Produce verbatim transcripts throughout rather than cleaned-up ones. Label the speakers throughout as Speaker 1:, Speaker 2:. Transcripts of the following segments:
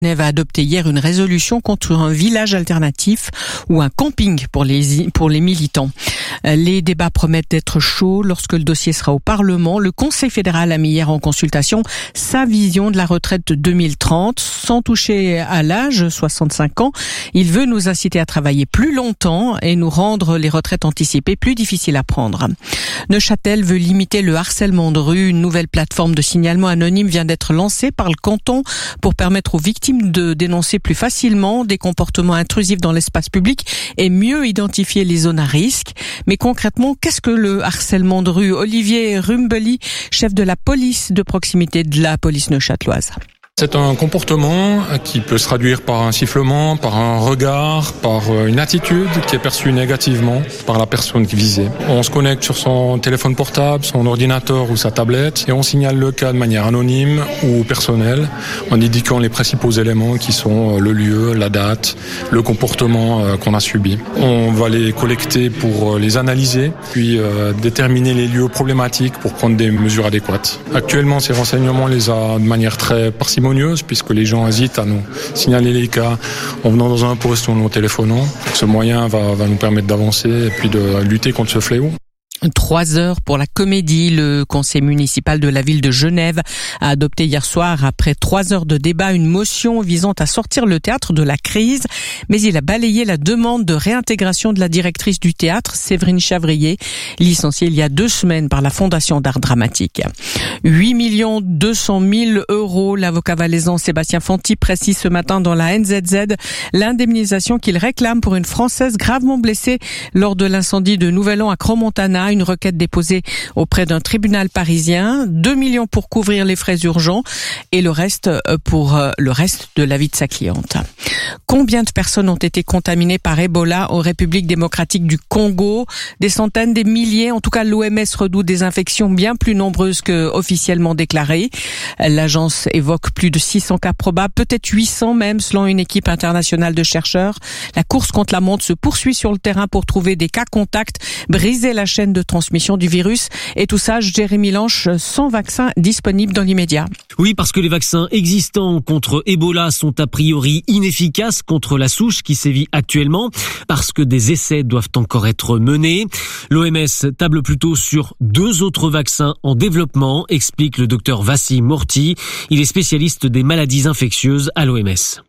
Speaker 1: Genève a adopté hier une résolution contre un village alternatif ou un camping pour les, pour les militants. Les débats promettent d'être chauds lorsque le dossier sera au Parlement. Le Conseil fédéral a mis hier en consultation sa vision de la retraite de deux mille trente. Sans toucher à l'âge, soixante-cinq ans, il veut nous inciter à travailler plus longtemps et nous rendre les retraites anticipées plus difficiles à prendre. Neuchâtel veut limiter le harcèlement de rue. Une nouvelle plateforme de signalement anonyme vient d'être lancée par le canton pour permettre aux victimes de dénoncer plus facilement des comportements intrusifs dans l'espace public et mieux identifier les zones à risque. Mais concrètement, qu'est-ce que le harcèlement de rue? Olivier Rumbeli, chef de la police de proximité de la police neuchâteloise.
Speaker 2: C'est un comportement qui peut se traduire par un sifflement, par un regard, par une attitude qui est perçue négativement par la personne visée. On se connecte sur son téléphone portable, son ordinateur ou sa tablette et on signale le cas de manière anonyme ou personnelle en indiquant les principaux éléments qui sont le lieu, la date, le comportement qu'on a subi. On va les collecter pour les analyser, puis euh, déterminer les lieux problématiques pour prendre des mesures adéquates. Actuellement, ces renseignements, on les a de manière très parcimonieuse puisque les gens hésitent à nous signaler les cas en venant dans un poste ou en nous téléphonant. Ce moyen va, va nous permettre d'avancer et puis de lutter contre ce fléau.
Speaker 1: Trois heures pour la comédie. Le conseil municipal de la ville de Genève a adopté hier soir, après trois heures de débat, une motion visant à sortir le théâtre de la crise. Mais il a balayé la demande de réintégration de la directrice du théâtre, Séverine Chavrier, licenciée il y a deux semaines par la Fondation d'art dramatique. huit millions deux cent mille euros. L'avocat valaisan Sébastien Fanti précise ce matin dans la N Z Z l'indemnisation qu'il réclame pour une Française gravement blessée lors de l'incendie de Nouvel An à Crans-Montana. Une requête déposée auprès d'un tribunal parisien. deux millions pour couvrir les frais urgents et le reste pour le reste de la vie de sa cliente. Combien de personnes ont été contaminées par Ebola en République démocratique du Congo? Des centaines, des milliers. En tout cas, l'O M S redoute des infections bien plus nombreuses que officiellement déclarées. L'agence évoque plus de six cents cas probables, peut-être huit cents même, selon une équipe internationale de chercheurs. La course contre la montre se poursuit sur le terrain pour trouver des cas contacts, briser la chaîne de transmission du virus. Et tout ça, Jérémy Lanche, sans vaccin disponible dans l'immédiat.
Speaker 3: Oui, parce que les vaccins existants contre Ebola sont a priori inefficaces contre la souche qui sévit actuellement, parce que des essais doivent encore être menés. L'O M S table plutôt sur deux autres vaccins en développement, explique le docteur Vassi Morti. Il est spécialiste des maladies infectieuses à l'O M S.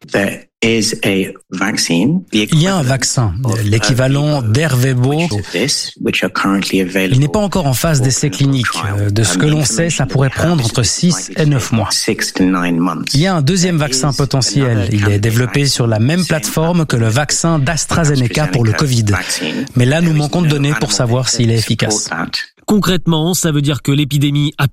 Speaker 4: Il y a un vaccin, l'équivalent d'Ervebo. Il n'est pas encore en phase d'essai clinique. De ce que l'on sait, ça pourrait prendre entre six et neuf mois. Il y a un deuxième vaccin potentiel. Il est développé sur la même plateforme que le vaccin d'AstraZeneca pour le Covid. Mais là, nous manquons de données pour savoir s'il est efficace.
Speaker 3: Concrètement, ça veut dire que l'épidémie a